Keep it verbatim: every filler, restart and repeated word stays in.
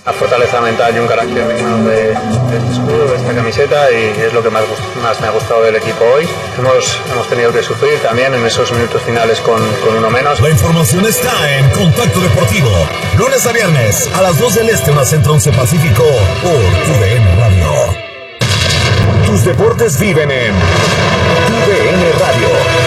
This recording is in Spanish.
una fortaleza mental y un carácter digno de, de este escudo, de esta camiseta, y es lo que más, más me ha gustado del equipo hoy. Hemos, hemos tenido que sufrir también en esos minutos finales con, con uno menos. La información está en Contacto Deportivo, lunes a viernes a las dos del Este, una Centro once Pacífico, por U D N Radio. Tus deportes viven en U D N Radio.